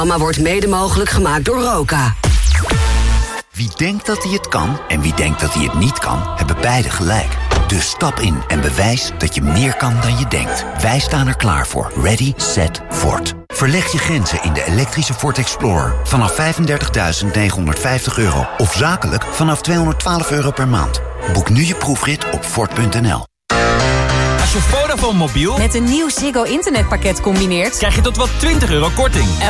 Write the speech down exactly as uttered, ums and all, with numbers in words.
programma wordt mede mogelijk gemaakt door Roka. Wie denkt dat hij het kan en wie denkt dat hij het niet kan, hebben beide gelijk. Dus stap in en bewijs dat je meer kan dan je denkt. Wij staan er klaar voor. Ready, set, Ford. Verleg je grenzen in de elektrische Ford Explorer. Vanaf vijfendertigduizend negenhonderdvijftig euro. Of zakelijk vanaf tweehonderdtwaalf euro per maand. Boek nu je proefrit op Ford punt n l. Als je Vodafone mobiel met een nieuw Ziggo internetpakket combineert, krijg je tot wel twintig euro korting.